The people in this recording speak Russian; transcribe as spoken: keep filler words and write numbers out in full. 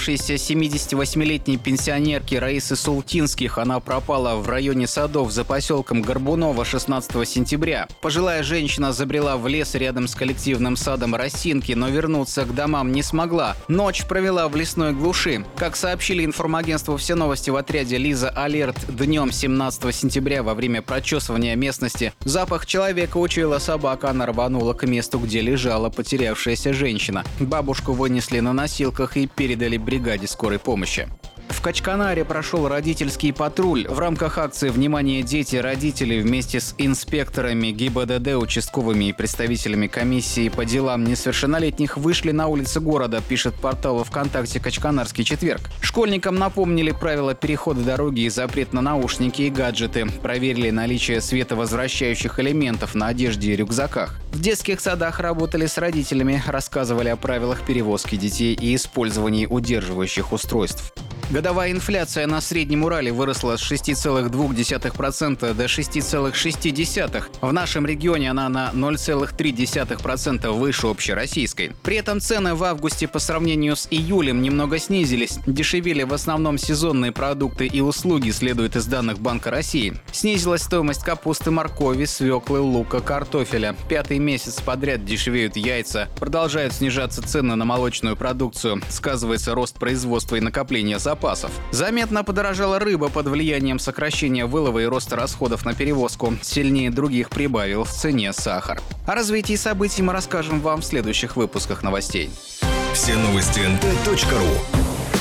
случившейся семидесятивосьмилетней пенсионерки Раисы Султинских. Она пропала в районе Садов за поселком Горбуново шестнадцатого сентября. Пожилая женщина забрела в лес рядом с коллективным садом Росинки, но вернуться к домам не смогла. Ночь провела в лесной глуши. Как сообщили информагентству «Все новости» в отряде «Лиза Алерт», днем семнадцатого сентября во время прочесывания местности запах человека учуяла собака. Она рванула к месту, где лежала потерявшаяся женщина. Бабушку вынесли на носилках и передали бригаде скорой помощи. В Качканаре прошел родительский патруль. В рамках акции «Внимание, дети!» родители вместе с инспекторами ГИБДД, участковыми и представителями комиссии по делам несовершеннолетних вышли на улицы города, пишет портал ВКонтакте «Качканарский четверг». Школьникам напомнили правила перехода дороги и запрет на наушники и гаджеты. Проверили наличие световозвращающих элементов на одежде и рюкзаках. В детских садах работали с родителями, рассказывали о правилах перевозки детей и использовании удерживающих устройств. Годовая инфляция на Среднем Урале выросла с шести целых двух десятых процента до шести целых шести десятых процента. В нашем регионе она на ноль целых три десятых процента выше общероссийской. При этом цены в августе по сравнению с июлем немного снизились. Дешевели в основном сезонные продукты и услуги, следует из данных Банка России. Снизилась стоимость капусты, моркови, свеклы, лука, картофеля. Пятый месяц подряд дешевеют яйца. Продолжают снижаться цены на молочную продукцию. Сказывается рост производства и накопления запасов. Заметно подорожала рыба под влиянием сокращения вылова и роста расходов на перевозку. Сильнее других прибавил в цене сахар. О развитии событий мы расскажем вам в следующих выпусках новостей. Все новости эн тэ точка ру.